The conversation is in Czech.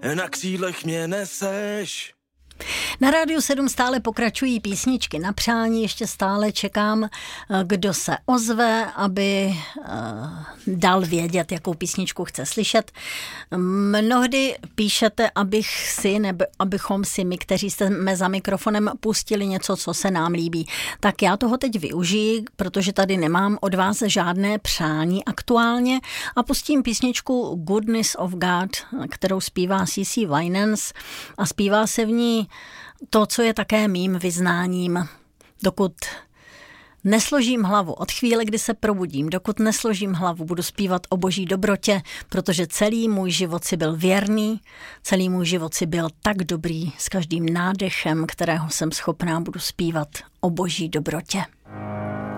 na křídlech mě neseš. Na Rádiu 7 stále pokračují písničky na přání, ještě stále čekám, kdo se ozve, aby dal vědět, jakou písničku chce slyšet. Mnohdy píšete, abychom si my, kteří jsme za mikrofonem, pustili něco, co se nám líbí. Tak já toho teď využiji, protože tady nemám od vás žádné přání aktuálně a pustím písničku Goodness of God, kterou zpívá C.C. Winans a zpívá se v ní to, co je také mým vyznáním. Dokud nesložím hlavu, od chvíle, kdy se probudím, dokud nesložím hlavu, budu zpívat o boží dobrotě, protože celý můj život si byl věrný, celý můj život si byl tak dobrý, s každým nádechem, kterého jsem schopná, budu zpívat o boží dobrotě.